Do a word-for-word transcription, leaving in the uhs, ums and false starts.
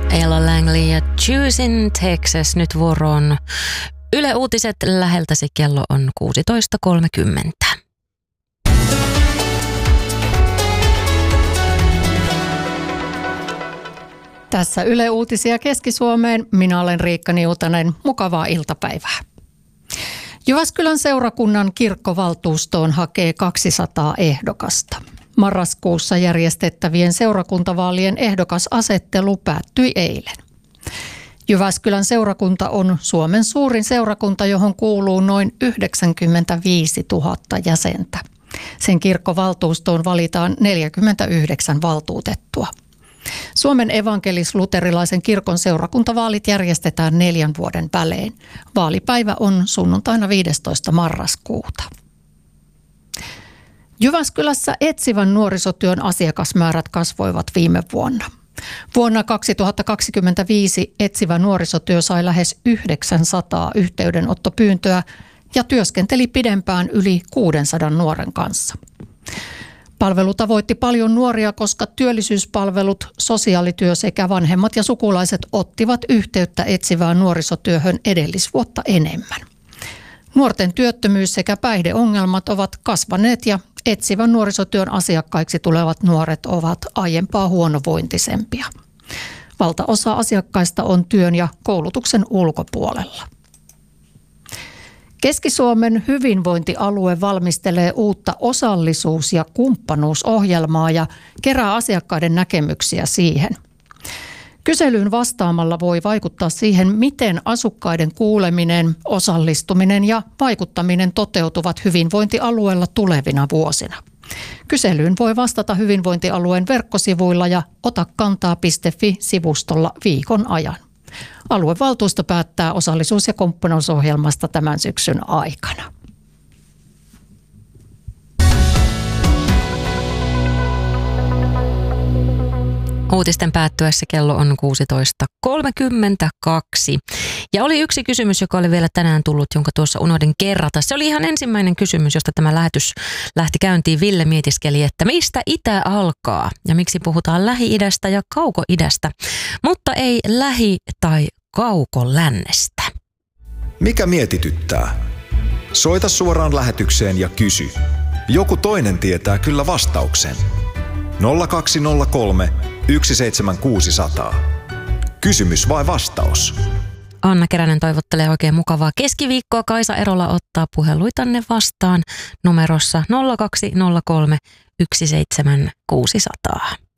Ella Langley ja Choosing Texas nyt vuoroon. Yle Uutiset läheltäsi, kello on kuusitoista kolmekymmentä. Tässä Yle Uutisia Keski-Suomeen. Minä olen Riikka Niutanen. Mukavaa iltapäivää. Jyväskylän seurakunnan kirkkovaltuustoon hakee kaksisataa ehdokasta. Marraskuussa järjestettävien seurakuntavaalien ehdokasasettelu päättyi eilen. Jyväskylän seurakunta on Suomen suurin seurakunta, johon kuuluu noin yhdeksänkymmentäviisituhatta jäsentä. Sen kirkkovaltuustoon valitaan neljäkymmentäyhdeksän valtuutettua. Suomen evankelis-luterilaisen kirkon seurakuntavaalit järjestetään neljän vuoden välein. Vaalipäivä on sunnuntaina viidestoista marraskuuta. Jyväskylässä etsivän nuorisotyön asiakasmäärät kasvoivat viime vuonna. Vuonna kaksituhattakaksikymmentäviisi etsivä nuorisotyö sai lähes yhdeksänsataa yhteydenottopyyntöä ja työskenteli pidempään yli kuusisataa nuoren kanssa. Palvelu tavoitti paljon nuoria, koska työllisyyspalvelut, sosiaalityö sekä vanhemmat ja sukulaiset ottivat yhteyttä etsivään nuorisotyöhön edellisvuotta enemmän. Nuorten työttömyys sekä päihdeongelmat ovat kasvaneet ja etsivän nuorisotyön asiakkaiksi tulevat nuoret ovat aiempaa huonovointisempia. Valtaosa asiakkaista on työn ja koulutuksen ulkopuolella. Keski-Suomen hyvinvointialue valmistelee uutta osallisuus- ja kumppanuusohjelmaa ja kerää asiakkaiden näkemyksiä siihen. Kyselyyn vastaamalla voi vaikuttaa siihen, miten asukkaiden kuuleminen, osallistuminen ja vaikuttaminen toteutuvat hyvinvointialueella tulevina vuosina. Kyselyyn voi vastata hyvinvointialueen verkkosivuilla ja ota kantaa piste fi-sivustolla viikon ajan. Aluevaltuusto päättää osallisuus- ja kumppanuusohjelmasta tämän syksyn aikana. Uutisten päättyessä kello on kuusitoista kolmekymmentäkaksi. Ja oli yksi kysymys, joka oli vielä tänään tullut, jonka tuossa unohdin kerrata. Se oli ihan ensimmäinen kysymys, josta tämä lähetys lähti käyntiin. Ville mietiskeli, että mistä itä alkaa ja miksi puhutaan Lähi-idästä ja Kauko-idästä, mutta ei Lähi- tai Kauko-lännestä. Mikä mietityttää? Soita suoraan lähetykseen ja kysy. Joku toinen tietää kyllä vastauksen. nolla kaksi nolla kolme yksi seitsemän kuusi nolla nolla. Kysymys vai vastaus? Anna Keränen toivottelee oikein mukavaa keskiviikkoa. Kaisa Erola ottaa puheluitanne vastaan numerossa nolla kaksi nolla kolme yksi seitsemän kuusi nolla nolla.